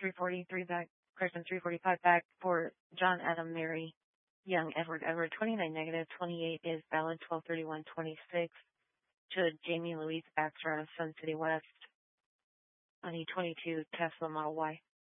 343 back, correction, 345 back for John Adam Mary Young Edward Edward 29 negative 28 is valid 12/31/26 to Jamie Louise Baxter out of Sun City West on the 22 Tesla Model Y.